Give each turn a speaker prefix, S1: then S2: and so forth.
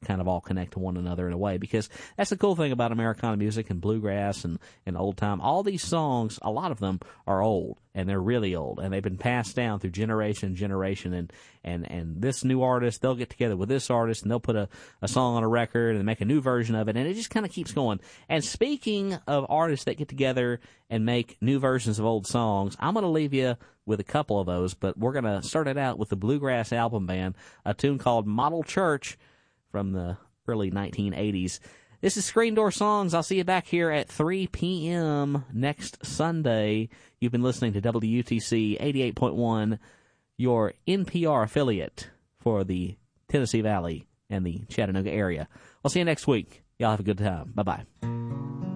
S1: kind of all connect to one another in a way, because that's the cool thing about Americana music and bluegrass and old time. All these songs, a lot of them are old, and they're really old, and they've been passed down through generation and generation, and this new artist, they'll get together with this artist, and they'll put a song on a record and make a new version of it, and it just kind of keeps going. And speaking of artists that get together and make new versions of old songs, I'm going to leave you with a couple of those, but we're going to start it out with the Bluegrass Album Band, a tune called Model Church from the early 1980s. This is Screen Door Songs. I'll see you back here at 3 p.m. next Sunday. You've been listening to WUTC 88.1, your NPR affiliate for the Tennessee Valley and the Chattanooga area. I'll see you next week. Y'all have a good time. Bye-bye.